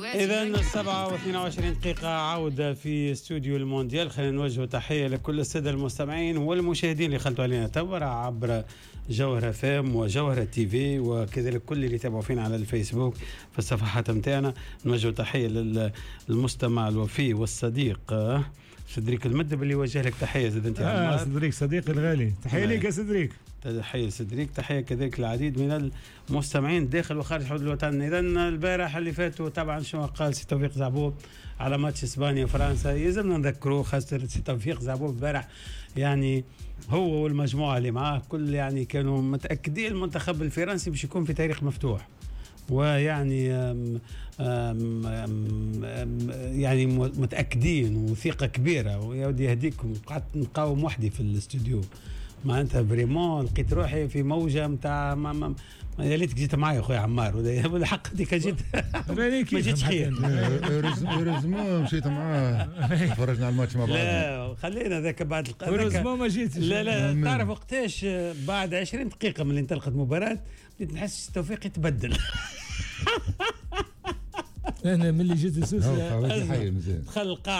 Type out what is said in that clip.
إذا 7:22 دقيقة عودة في استوديو المونديال. خلينا نوجه تحية لكل السادة المستمعين والمشاهدين اللي خلطوا علينا توا عبر جوهرة فام وجوهرة تي في، وكذلك كل اللي يتابعوا فينا على الفيسبوك في الصفحات متاعنا. نوجه تحية للمستمع الوفي والصديق سدريك المدب اللي وجه لك تحية زاد انت سدريك صديقي الغالي، تحية ليك يا سدريك. تحية سدريك، تحية كذلك العديد من المستمعين داخل وخارج حدود الوطن. إذا البارح اللي فاتوا طبعا شنو قال سي توفيق زعبوب على ماتش اسبانيا فرنسا، يلزمنا نذكروه خاصة سي توفيق زعبوب البارح يعني هو والمجموعة اللي معاه كل يعني كانوا متأكدين المنتخب الفرنسي باش يكون في تاريخ مفتوح، ويعني يعني متأكدين وثقة كبيرة. ويا ودي يهديكم قعدت نقاوم وحدي في الاستوديو معناتها بريمون، لقيت روحي في موجة متاع يا ليتك جيت معايا اخويا عمار ولا حق ديك جيت ما جيتش خير. رزمو مشيت معاه تفرجنا على الماتش مع بعض. لا خلينا ذاك بعد رزمو ما جيتش. لا تعرف وقتاش بعد 20 دقيقة من اللي انطلقت المباراة بديت نحس التوفيق يتبدل. انا من اللي جيت السوسة دخل